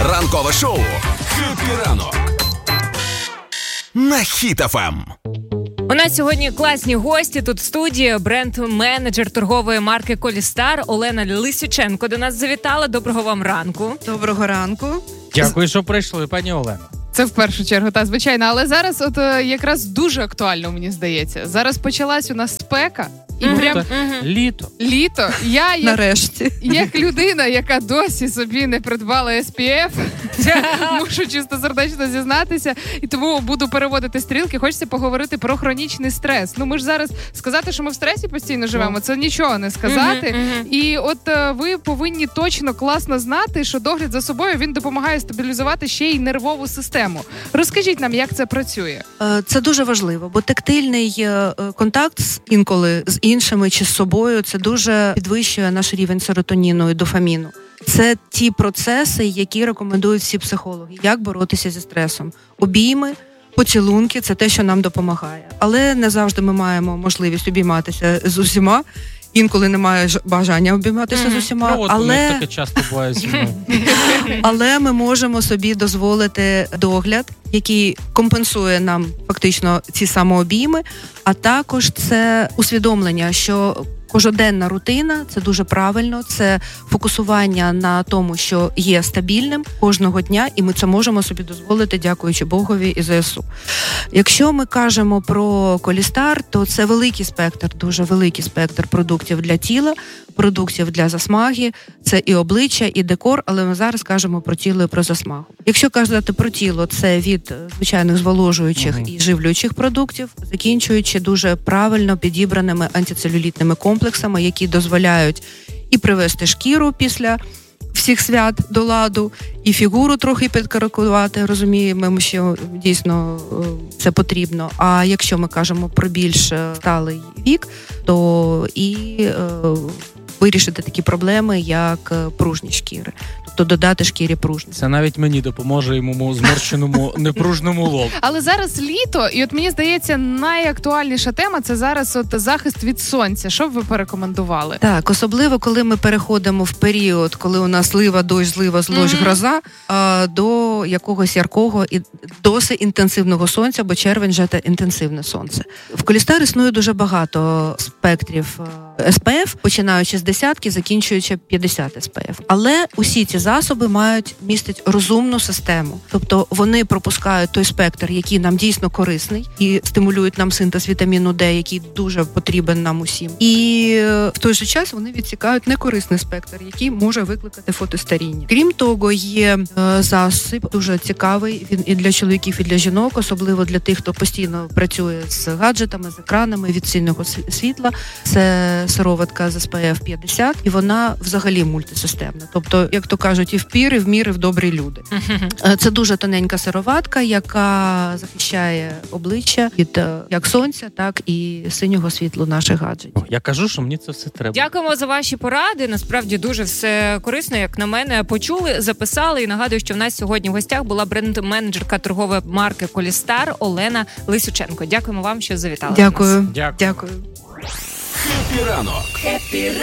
Ранкове шоу «Хеппі ранок» на Хіт ФМ. У нас сьогодні класні гості тут в студії. Бренд-менеджер торгової марки «Колістар» Олена Лисюченко до нас завітала. Доброго вам ранку. Доброго ранку. Дякую, що прийшли, пані Олено. Це в першу чергу, та звичайно. Але зараз от якраз дуже актуально, мені здається. Зараз почалась у нас спека. І прям літо. Я нарешті. Як людина, яка досі собі не придбала SPF, мушу чистосердечно зізнатися, і тому буду переводити стрілки. Хочеться поговорити про хронічний стрес. Ну, ми ж зараз сказати, що ми в стресі постійно живемо, це нічого не сказати. І от ви повинні точно класно знати, що догляд за собою, він допомагає стабілізувати ще й нервову систему. Розкажіть нам, як це працює? Це дуже важливо, бо тактильний контакт інколи з іншими чи з собою, це дуже підвищує наш рівень серотоніну і дофаміну. Це ті процеси, які рекомендують всі психологи. Як боротися зі стресом? Обійми, поцілунки – це те, що нам допомагає. Але не завжди ми маємо можливість обійматися з усіма. Інколи немає бажання обійматися з усіма, але таке часто буває зі мною. Але ми можемо собі дозволити догляд, який компенсує нам фактично ці самообійми, а також це усвідомлення, що кожноденна рутина – це дуже правильно, це фокусування на тому, що є стабільним кожного дня, і ми це можемо собі дозволити, дякуючи Богові і ЗСУ. Якщо ми кажемо про Колістар, то це великий спектр, дуже великий спектр продуктів для тіла, продуктів для засмаги, це і обличчя, і декор, але ми зараз кажемо про тіло і про засмагу. Якщо казати про тіло, це від звичайних зволожуючих і живлюючих продуктів, закінчуючи дуже правильно підібраними антицелюлітними комплексами, які дозволяють і привести шкіру після всіх свят до ладу, і фігуру трохи підкоригувати, розуміємо, що дійсно це потрібно. А якщо ми кажемо про більш сталий вік, то і вирішити такі проблеми, як пружність шкіри. Тобто додати шкірі пружність. Це навіть мені допоможе йому зморщеному, непружному лобу. Але зараз літо, і от мені здається, найактуальніша тема – це зараз от захист від сонця. Що б ви порекомендували? Так, особливо, коли ми переходимо в період, коли у нас злива, дощ, гроза, до якогось яркого і досить інтенсивного сонця, бо червень вже це інтенсивне сонце. В Колістар існує дуже багато спектрів SPF, починаючи з 10, закінчуючи 50 SPF. Але усі ці засоби містять розумну систему. Тобто вони пропускають той спектр, який нам дійсно корисний, і стимулюють нам синтез вітаміну Д, який дуже потрібен нам усім. І в той же час вони відсікають некорисний спектр, який може викликати фотостаріння. Крім того, є засіб дуже цікавий, він і для чоловіків, і для жінок, особливо для тих, хто постійно працює з гаджетами, з екранами, від сильного світла. Це сироватка з SPF 50, і вона взагалі мультисистемна. Тобто, як то кажуть, і в пір, і в мір, і в добрі люди. Це дуже тоненька сироватка, яка захищає обличчя від як сонця, так і синього світла наших гаджетів. Я кажу, що мені це все треба. Дякуємо за ваші поради. Насправді дуже все корисно, як на мене. Почули, записали. І нагадую, що в нас сьогодні в гостях була бренд-менеджерка торгової марки «Колістар» Олена Лисюченко. Дякуємо вам, що завітали. Дякую. Дякую. Хеппі ранок.